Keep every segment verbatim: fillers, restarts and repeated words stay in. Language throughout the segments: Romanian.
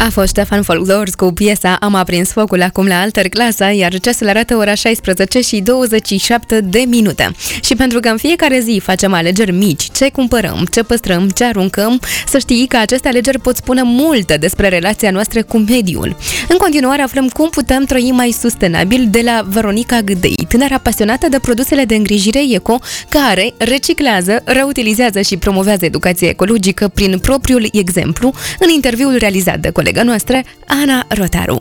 A fost Ștefan Folklores cu piesa Am aprins focul acum la Alter Clasa, iar ceasul arată ora șaisprezece și douăzeci și șapte de minute. Și pentru că în fiecare zi facem alegeri mici, ce cumpărăm, ce păstrăm, ce aruncăm, să știi că aceste alegeri pot spune multe despre relația noastră cu mediul. În continuare aflăm cum putem trăi mai sustenabil de la Veronica Gâdei, tânăra pasionată de produsele de îngrijire eco, care reciclează, reutilizează și promovează educația ecologică prin propriul exemplu, în interviul realizat de colega noastră, Ana Rotaru.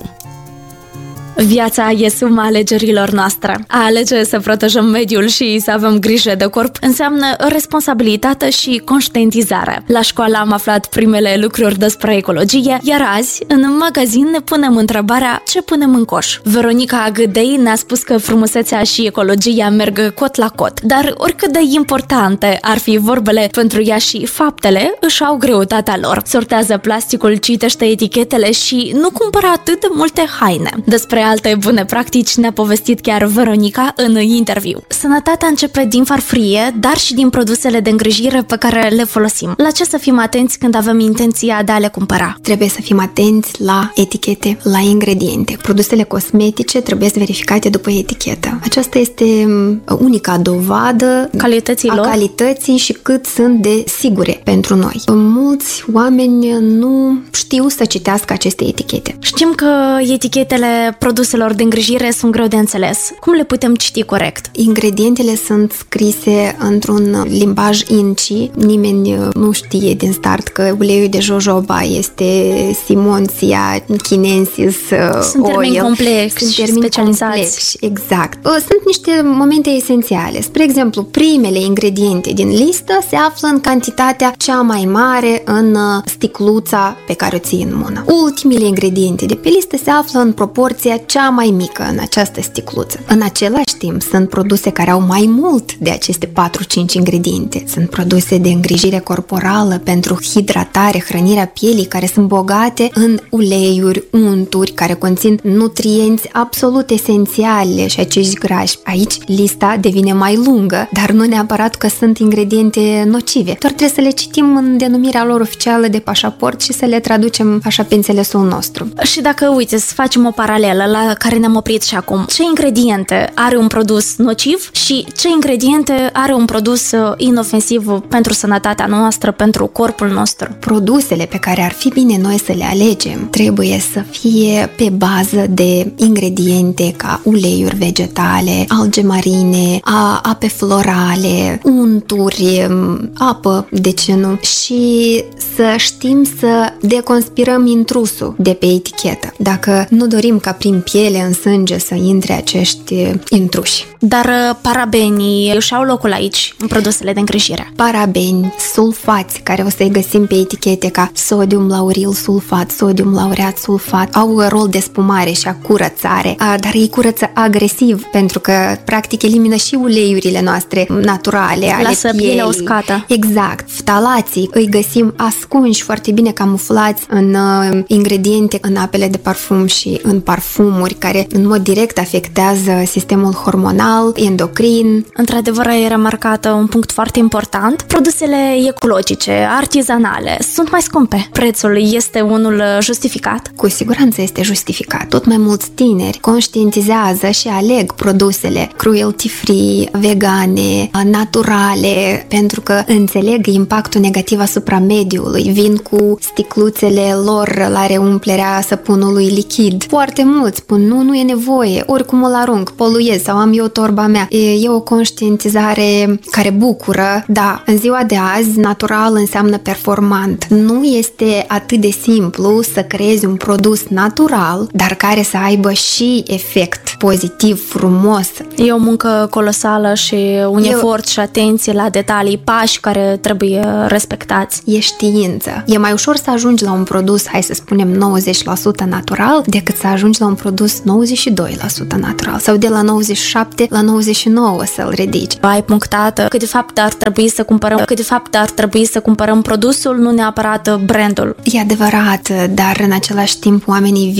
Viața e suma alegerilor noastre. A alege să protejăm mediul și să avem grijă de corp înseamnă responsabilitate și conștientizare. La școală am aflat primele lucruri despre ecologie, iar azi, în magazin, ne punem întrebarea ce punem în coș. Veronica Gâdei ne-a spus că frumusețea și ecologia merg cot la cot, dar oricât de importante ar fi vorbele pentru ea și faptele, își au greutatea lor. Sortează plasticul, citește etichetele și nu cumpără atât de multe haine. Despre alte bune practici ne-a povestit chiar Veronica în interviu. Sănătatea începe din farfurie, dar și din produsele de îngrijire pe care le folosim. La ce să fim atenți când avem intenția de a le cumpăra? Trebuie să fim atenți la etichete, la ingrediente. Produsele cosmetice trebuie verificate după etichetă. Aceasta este unica dovadă calității a lor? calității și cât sunt de sigure pentru noi. Mulți oameni nu știu să citească aceste etichete. Știm că etichetele produselor de îngrijire sunt greu de înțeles. Cum le putem citi corect? Ingredientele sunt scrise într-un limbaj inci. Nimeni nu știe din start că uleiul de jojoba este Simonsia chinensis Sunt oil. termeni complexi Sunt și termeni specializați. complexi, exact. Sunt niște momente esențiale. Spre exemplu, primele ingrediente din listă se află în cantitatea cea mai mare în sticluța pe care o ții în mână. Ultimele ingrediente de pe listă se află în proporția cea mai mică în această sticluță. În același timp, sunt produse care au mai mult de aceste patru-cinci ingrediente. Sunt produse de îngrijire corporală pentru hidratare, hrănirea pielii, care sunt bogate în uleiuri, unturi, care conțin nutrienți absolut esențiale și acești grași. Aici lista devine mai lungă, dar nu neapărat că sunt ingrediente nocive. Doar trebuie să le citim în denumirea lor oficială de pașaport și să le traducem așa pe înțelesul nostru. Și dacă, uite, să facem o paralelă la care ne-am oprit și acum. Ce ingrediente are un produs nociv și ce ingrediente are un produs inofensiv pentru sănătatea noastră, pentru corpul nostru? Produsele pe care ar fi bine noi să le alegem trebuie să fie pe bază de ingrediente ca uleiuri vegetale, alge marine, a, ape florale, unturi, apă, de ce nu? Și să știm să deconspirăm intrusul de pe etichetă. Dacă nu dorim ca prin piele, în sânge, să intre acești intruși. Dar parabenii își au locul aici, în produsele de îngrijire. Parabeni, sulfați, care o să-i găsim pe etichete ca sodium lauril sulfat, sodium laureat sulfat, au rol de spumare și a curățare, dar ei curăță agresiv, pentru că practic elimină și uleiurile noastre naturale ale Lasă pielii. pielea uscată. Exact. Ftalații îi găsim ascunși, foarte bine camuflați în uh, ingrediente, în apele de parfum și în parfumuri, care în mod direct afectează sistemul hormonal, endocrin. Într-adevăr, e remarcat un punct foarte important. Produsele ecologice, artizanale, sunt mai scumpe. Prețul este unul justificat? Cu siguranță este justificat. Tot mai mulți tineri conștientizează și aleg produsele cruelty-free, vegane, naturale, pentru că înțeleg impactul negativ asupra mediului. Vin cu sticluțele lor la reumplerea săpunului lichid. Foarte mulți spun, nu, nu e nevoie, oricum îl arunc, poluez sau am eu torba mea. E, e o conștientizare care bucură. Da, în ziua de azi, natural înseamnă performant. Nu este atât de simplu să creezi un produs natural, dar care să aibă și efect pozitiv, frumos. E o muncă colosală și un Eu... efort și atenție la detalii, pași care trebuie respectați. E știință. E mai ușor să ajungi la un produs, hai să spunem, nouăzeci la sută natural, decât să ajungi la un produs nouăzeci și doi la sută natural sau de la nouăzeci și șapte la nouăzeci și nouă să-l ridici. Ai punctat că de fapt ar trebui să cumpărăm, că de fapt ar trebui să cumpărăm produsul, nu neapărat brandul. E adevărat, dar în același timp oamenii